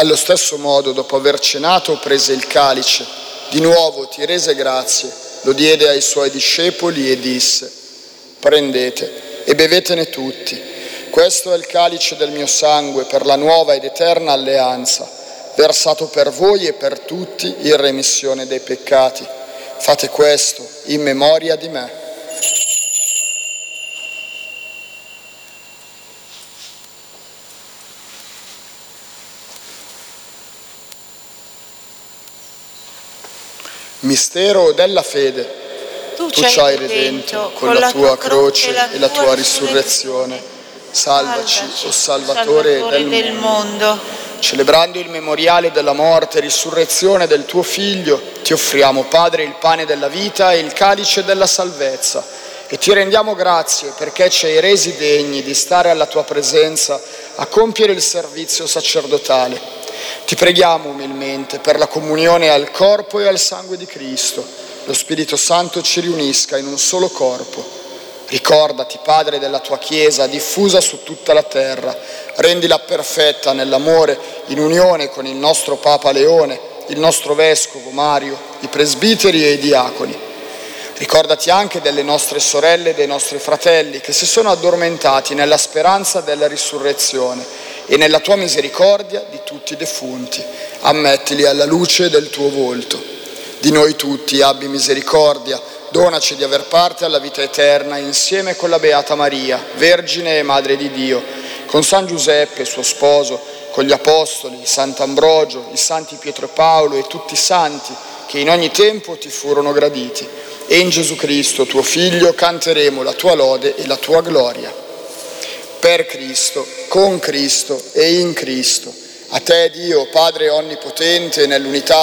Allo stesso modo, dopo aver cenato, prese il calice, di nuovo ti rese grazie, lo diede ai suoi discepoli e disse: prendete e bevetene tutti. Questo è il calice del mio sangue per la nuova ed eterna alleanza, versato per voi e per tutti in remissione dei peccati. Fate questo in memoria di me. Mistero della fede. Tu ci hai redento con la tua croce e la tua risurrezione. Salvaci, o Salvatore del mondo. Celebrando il memoriale della morte e risurrezione del tuo Figlio, ti offriamo, Padre, il pane della vita e il calice della salvezza, e ti rendiamo grazie perché ci hai resi degni di stare alla tua presenza a compiere il servizio sacerdotale. Ti preghiamo umilmente per la comunione al corpo e al sangue di Cristo. Lo Spirito Santo ci riunisca in un solo corpo. Ricordati, Padre, della tua Chiesa diffusa su tutta la terra. Rendila perfetta nell'amore, in unione con il nostro Papa Leone, il nostro Vescovo Mario, i presbiteri e i diaconi. Ricordati anche delle nostre sorelle e dei nostri fratelli che si sono addormentati nella speranza della risurrezione, e nella tua misericordia di tutti i defunti. Ammettili alla luce del tuo volto. Di noi tutti abbi misericordia, donaci di aver parte alla vita eterna insieme con la Beata Maria, Vergine e Madre di Dio, con San Giuseppe, suo sposo, con gli Apostoli, Sant'Ambrogio, i Santi Pietro e Paolo e tutti i santi che in ogni tempo ti furono graditi. E in Gesù Cristo, tuo Figlio, canteremo la tua lode e la tua gloria. Per Cristo, con Cristo e in Cristo, a te Dio, Padre Onnipotente, nell'unità